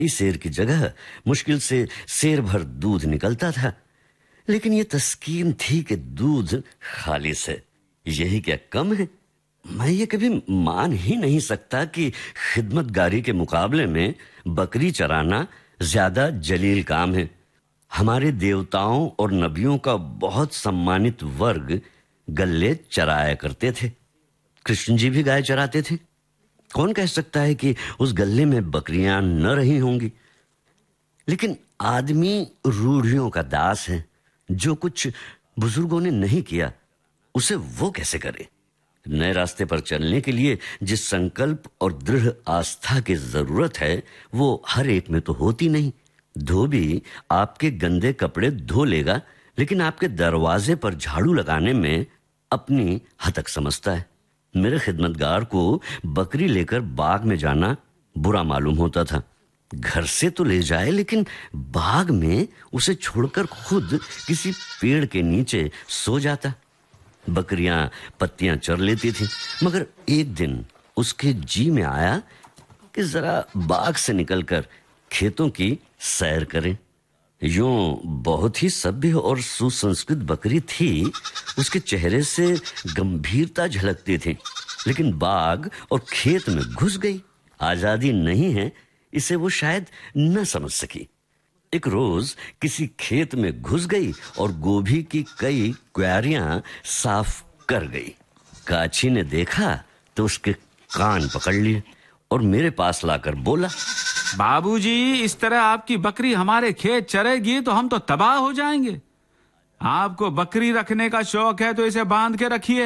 इस शेर की जगह मुश्किल से शेर भर दूध निकलता था, लेकिन ये तस्कीन थी कि दूध खालिस है। यही क्या कम है? मैं ये कभी मान ही नहीं सकता कि खिदमतगारी के मुकाबले में बकरी चराना ज्यादा जलील काम है। हमारे देवताओं और नबियों का बहुत सम्मानित वर्ग गल्ले चराया करते थे। कृष्ण जी भी गाय चराते थे। कौन कह सकता है कि उस गल्ले में बकरियां न रही होंगी? लेकिन आदमी रूढ़ियों का दास है। जो कुछ बुजुर्गों ने नहीं किया उसे वो कैसे करे? नए रास्ते पर चलने के लिए जिस संकल्प और दृढ़ आस्था की जरूरत है वो हर एक में तो होती नहीं। धोबी आपके गंदे कपड़े धो लेगा, लेकिन आपके दरवाजे पर झाड़ू लगाने में अपनी हतक समझता है। मेरे खिदमतगार को बकरी लेकर बाग में जाना बुरा मालूम होता था। घर से तो ले जाए, लेकिन बाग में उसे छोड़कर खुद किसी पेड़ के नीचे सो जाता। बकरियां पत्तियां चर लेती थी, मगर एक दिन उसके जी में आया कि जरा बाग से निकलकर खेतों की सैर करें। यूं बहुत ही सभ्य और सुसंस्कृत बकरी थी। उसके चेहरे से गंभीरता झलकती थी, लेकिन बाग और खेत में घुस गई। आजादी नहीं है इसे वो शायद न समझ सकी। एक रोज किसी खेत में घुस गई और गोभी की कई क्यारियां साफ कर गई। काची ने देखा तो उसके कान पकड़ लिए और मेरे पास लाकर बोला, बाबूजी, इस तरह आपकी बकरी हमारे खेत चरेगी तो हम तो तबाह हो जाएंगे। आपको बकरी रखने का शौक है तो इसे बांध के रखिए।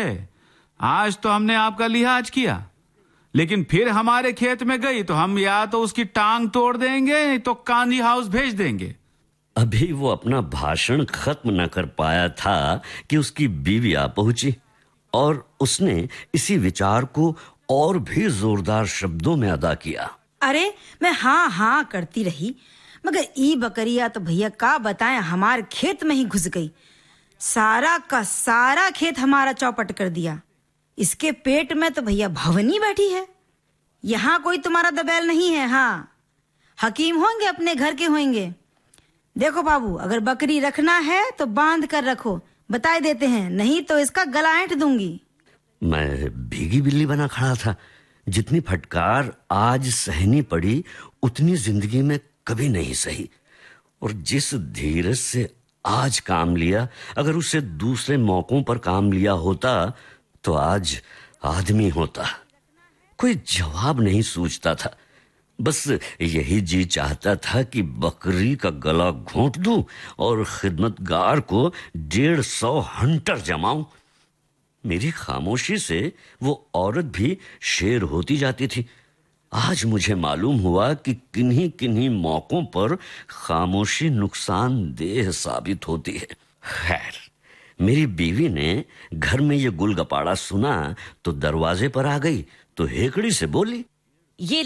आज तो हमने आपका लिहाज किया, लेकिन फिर हमारे खेत में गई तो हम या तो उसकी टांग तोड़ देंगे तो कांदी हाउस भेज देंगे। अभी वो अपना भाषण खत्म न कर पाया था कि उसकी बीवी आ पहुंची और उसने इसी विचार को और भी जोरदार शब्दों में अदा किया। अरे मैं हाँ हाँ करती रही, मगर ई बकरिया तो भैया का बताएं हमारे खेत में ही घुस गई। सारा का सारा खेत हमारा चौपट कर दिया। इसके पेट में तो भैया भवनी बैठी है। यहाँ कोई तुम्हारा दबैल नहीं है। हाँ, हकीम होंगे, अपने घर के होंगे। देखो बाबू, अगर बकरी रखना है तो बांध कर रखो, बता देते हैं, नहीं तो इसका गला ऐंठ दूंगी। मैं भीगी बिल्ली बना खड़ा था। जितनी फटकार आज सहनी पड़ी उतनी जिंदगी में कभी नहीं सही। और जिस धीरज से आज काम लिया, अगर उसे दूसरे मौकों पर काम लिया होता तो आज आदमी होता। कोई जवाब नहीं सूझता था। बस यही जी चाहता था कि बकरी का गला घोंट दूं और खिदमतगार को 150 हंटर जमाऊं। मेरी खामोशी से वो औरत भी शेर होती जाती थी। आज मुझे मालूम हुआ कि किन्हीं किन्हीं मौकों पर खामोशी नुकसानदेह साबित होती है। खैर, मेरी बीवी ने घर में ये गुलगपाड़ा सुना तो दरवाजे पर आ गई तो हेकड़ी से बोली, ये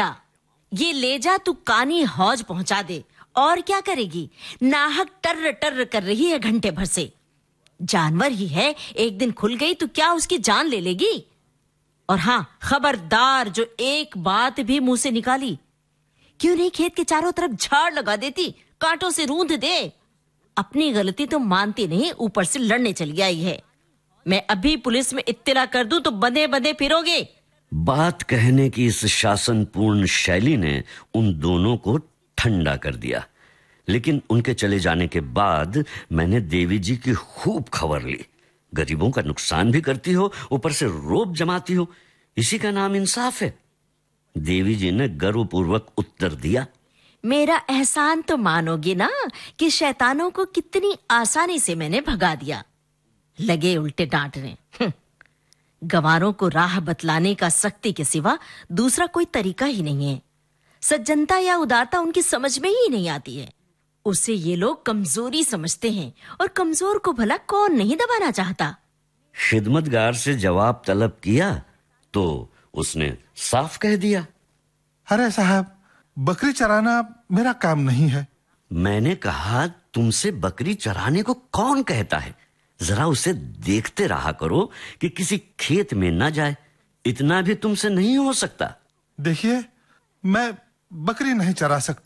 ले जा तू कानी हौज पहुंचा दे। और क्या करेगी? नाहक टर्र टर्र कर रही है घंटे भर से। जानवर ही है, एक दिन खुल गई तो क्या उसकी जान ले लेगी? और हाँ, खबरदार, जो एक बात भी मुंह से निकाली, क्यों नहीं खेत के चारों तरफ झाड़ लगा देती, कांटों से रूंध दे। अपनी गलती तो मानती नहीं, ऊपर से लड़ने चली आई है। मैं अभी पुलिस में इत्तला कर दूं तो बंधे बंधे फिरोगे। बात कहने की इस शासनपूर्ण शैली ने उन दोनों को ठंडा कर दिया। लेकिन उनके चले जाने के बाद मैंने देवी जी की खूब खबर ली। गरीबों का नुकसान भी करती हो, ऊपर से रोब जमाती हो, इसी का नाम इंसाफ है। देवी जी ने गर्वपूर्वक उत्तर दिया, मेरा एहसान तो मानोगे ना कि शैतानों को कितनी आसानी से मैंने भगा दिया। लगे उल्टे डांटने। गंवारों को राह बतलाने का सख्ती के सिवा दूसरा कोई तरीका ही नहीं है। सज्जनता या उदारता उनकी समझ में ही नहीं आती है। उसे ये लोग कमजोरी समझते हैं, और कमजोर को भला कौन नहीं दबाना चाहता। खिदमतगार से जवाब तलब किया तो उसने साफ कह दिया, अरे साहब, बकरी चराना मेरा काम नहीं है। मैंने कहा, तुमसे बकरी चराने को कौन कहता है? जरा उसे देखते रहा करो कि किसी खेत में ना जाए। इतना भी तुमसे नहीं हो सकता। देखिए, मैं बकरी नहीं चरा सकता।